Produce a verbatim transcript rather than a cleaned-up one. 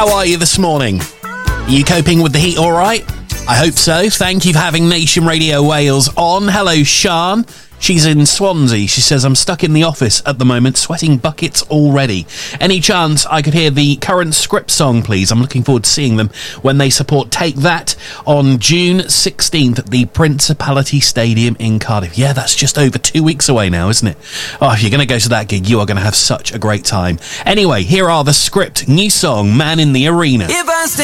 How are you this morning? Are you coping with the heat all right? I hope so. Thank you for having Nation Radio Wales on. Hello, Sian. She's in Swansea. She says, I'm stuck in the office at the moment, sweating buckets already. Any chance I could hear the current script song, please? I'm looking forward to seeing them when they support Take That on June sixteenth at the Principality Stadium in Cardiff. Yeah, that's just over two weeks away now, isn't it? Oh, if you're going to go to that gig, you are going to have such a great time. Anyway, here are the script, new song, Man in the Arena. If I stay